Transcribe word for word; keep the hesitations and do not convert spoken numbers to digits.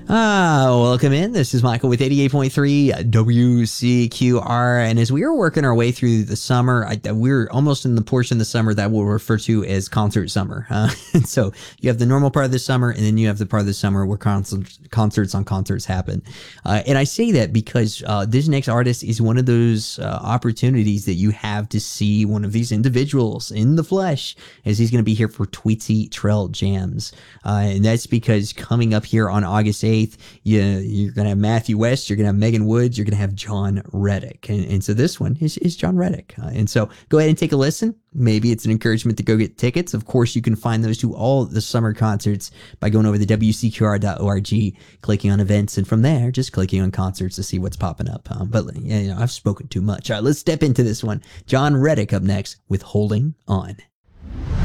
Ah, welcome in. This is Michael with eighty-eight point three W C Q R. And as we are working our way through the summer, I, we're almost in the portion of the summer that we'll refer to as concert summer. Uh, and so you have the normal part of the summer, and then you have the part of the summer where concerts, concerts on concerts happen. Uh, and I say that because uh, this next artist is one of those uh, opportunities that you have to see one of these individuals in the flesh, as he's going to be here for Tweetsie Trail Jams. Uh, and that's because coming up here on August eighth, You, you're going to have Matthew West, you're going to have Megan Woods, you're going to have John Reddick. And, and so this one is, is John Reddick. Uh, and so go ahead and take a listen. Maybe it's an encouragement to go get tickets. Of course, you can find those to all the summer concerts by going over to W C Q R dot org, clicking on events, and from there, just clicking on concerts to see what's popping up. Um, but yeah, you know, I've spoken too much. All right, let's step into this one. John Reddick up next with Holding On.